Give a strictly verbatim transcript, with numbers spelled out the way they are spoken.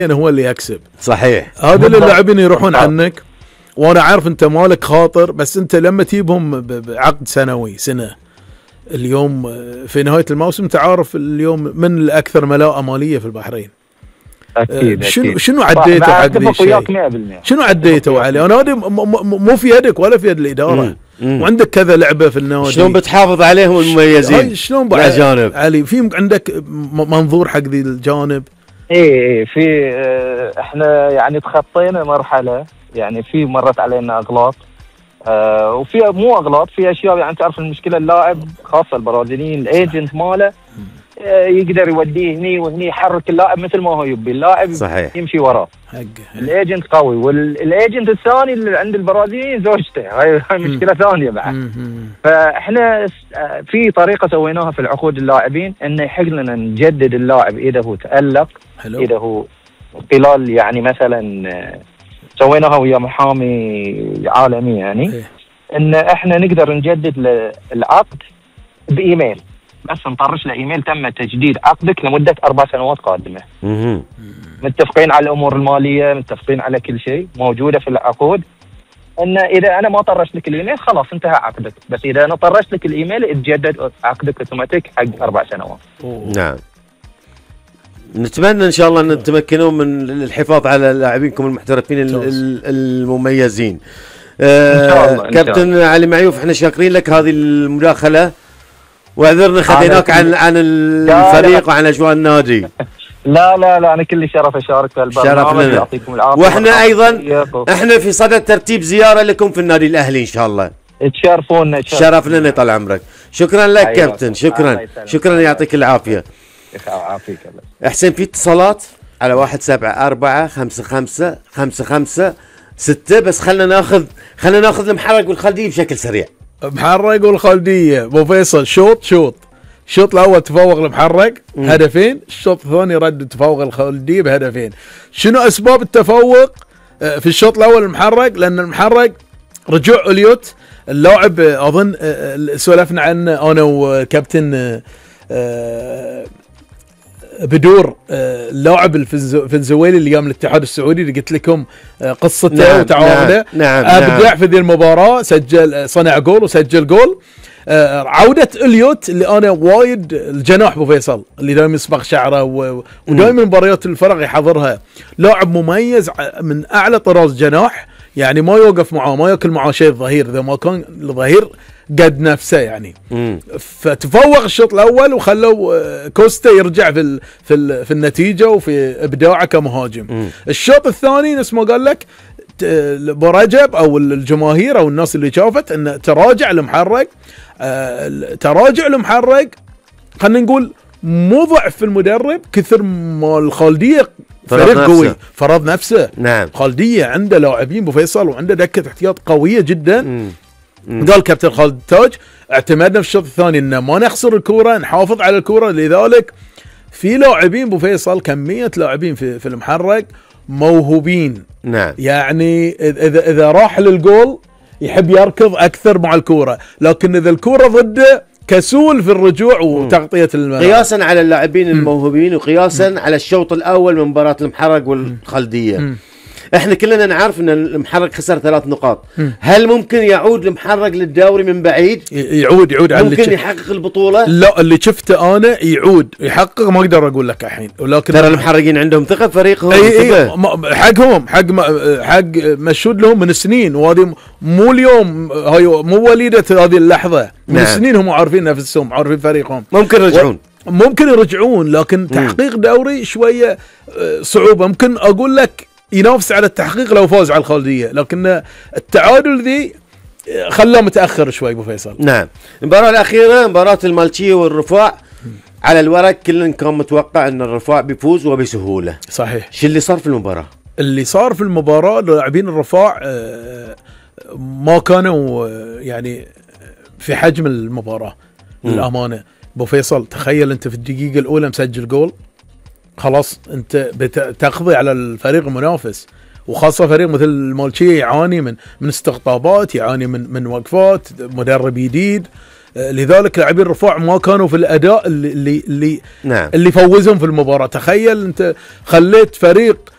هو اللي يكسب. صحيح. هذا اللي اللاعبين يروحون عنك، وانا عارف انت مالك خاطر، بس انت لما تجيبهم بعقد سنوي سنه، اليوم في نهايه الموسم تعرف اليوم من الاكثر ملاءه ماليه في البحرين. اكيد شنو أكيد. شنو عديته حق ذي الشيء؟ مية بالمية. شنو عديته علي؟ انا هذه مو في يدك ولا في يد الاداره، مم. وعندك كذا لعبه في النادي، شلون بتحافظ عليهم المميزين؟ شلون بعد علي في عندك منظور حق ذي الجانب؟ ايه في احنا يعني تخطينا مرحله، يعني في مرت علينا اغلاط، اه وفي مو اغلاط، في اشياء يعني تعرف المشكله اللاعب خاصه البرازيليين الايجنت ماله اه يقدر يوديه هني وهني، يحرك اللاعب مثل ما هو يبي، اللاعب صحيح يمشي وراه. الايجنت قوي، والايجنت الثاني اللي عند البرازيليين زوجته، هاي مشكله ثانيه بعد. فاحنا في طريقه سويناها في العقود اللاعبين انه يحق لنا نجدد اللاعب اذا هو تالق، اذا هو خلال يعني مثلا سويناها ويا محامي عالمي يعني إيه؟ ان احنا نقدر نجدد العقد بايميل، بس نطرش له ايميل تم تجديد عقدك لمده اربع سنوات قادمه. مم. متفقين على الامور الماليه، متفقين على كل شيء موجوده في العقود، ان اذا انا ما طرشت لك الايميل خلاص انتهى عقدك، بس اذا انا طرشت لك الايميل يتجدد عقدك اوتوماتيك حق اربع سنوات. أوه. نعم. نتمنى ان شاء الله ان تمكنون من الحفاظ على لاعبينكم المحترفين المميزين. آه ان شاء الله. كابتن علي معيوف، احنا شاكرين لك هذه المداخله، واعذرنا خذيناك عن عن الفريق وعن اجواء النادي. لا لا لا انا كل شرف اشارك في البرنامج، يعطيكم العافيه. واحنا ايضا احنا في صدد ترتيب زياره لكم في النادي الاهلي ان شاء الله. تشرفونا. شرف لنا طال عمرك. شكرا لك أيوة. كابتن شكرا شكرا يعطيك العافيه. يعافيك الله. احسن في اتصالات على واحد سبعة أربعة خمسة خمسة خمسة خمسة ستة، بس خلنا ناخذ خلنا ناخذ المحرق والخالدية بشكل سريع. محرق والخالدية ابو فيصل، شوط شوط الشوط الاول تفوق المحرق هدفين، الشوط الثاني رد تفوق الخالدية بهدفين. شنو اسباب التفوق في الشوط الاول المحرق؟ لان المحرق رجوع اليوت اللاعب، اظن سولفنا عنه انا وكابتن بدور، اللاعب الفنزويلي اللي قام الاتحاد السعودي اللي قلت لكم قصته نعم وتعاونه. نعم ابدع نعم في ذي المباراه، سجل صنع جول وسجل جول. عوده اليوت اللي انا وايد الجناح ابو فيصل اللي دائما يصبغ شعره ودائما مباريات الفرق يحضرها، لاعب مميز من اعلى طراز جناح، يعني ما يوقف معاه، ما ياكل معاه شيء الظهير، اذا ما كان الظهير قد نفسه يعني. مم. فتفوق الشوط الاول وخلوا كوستا يرجع في ال في ال في النتيجه وفي ابداعه كمهاجم. مم. الشوط الثاني نفس ما قال لك ابو رجب او الجماهير او الناس اللي شافت ان تراجع المحرق، آه تراجع المحرق خلينا نقول مو ضعف في المدرب كثر ما الخالديه فريق قوي فرض نفسه. نعم. خالديه عنده لاعبين ابو فيصل وعنده دكه احتياط قويه جدا. مم. مم. قال كابتن خالد تاج اعتمدنا في الشوط الثاني ان ما نخسر الكوره، نحافظ على الكوره، لذلك في لاعبين ابو فيصل كميه لاعبين في في المحرق موهوبين. نعم. يعني اذا اذا راح للجول يحب يركض اكثر مع الكوره، لكن اذا الكوره ضده كسول في الرجوع وتغطيه الملعب. قياسا على اللاعبين الموهوبين وقياسا مم. على الشوط الاول من مباراه المحرق والخالديه. مم. احنا كلنا نعرف ان المحرق خسر ثلاث نقاط. مم. هل ممكن يعود المحرق للدوري من بعيد؟ يعود يعود على ممكن يحقق البطوله؟ لا اللي شفته انا يعود يحقق، ما اقدر اقول لك الحين، ولكن ترى المحرقين عندهم ثقه بفريقهم. اي اي حقهم حق حق مشهود لهم من سنين، وهذه مو اليوم، هاي مو وليده هذه اللحظه، من نعم. سنين هم عارفين نفسهم، عارفين فريقهم. ممكن يرجعون و... ممكن يرجعون، لكن مم. تحقيق دوري شويه صعوبه. ممكن اقول لك ينافس على التحقيق لو فاز على الخالديه، لكن التعادل ذي خلاه متاخر شوي ابو فيصل. نعم. المباراه الاخيره مباراه المالشيه والرفاع، على الورق كلنا كان متوقع ان الرفاع بيفوز وبسهوله. صحيح. شو اللي صار في المباراه؟ اللي صار في المباراه لاعبين الرفاع ما كانوا يعني في حجم المباراه للامانه ابو فيصل. تخيل انت في الدقيقه الاولى مسجل جول، خلاص انت بتقضي على الفريق المنافس، وخاصه فريق مثل المالشيه يعاني من من استقطابات، يعاني من من وقفات، مدرب جديد، لذلك لاعبين الرفاع ما كانوا في الاداء اللي اللي اللي, نعم. اللي فوزهم في المباراه. تخيل انت خليت فريق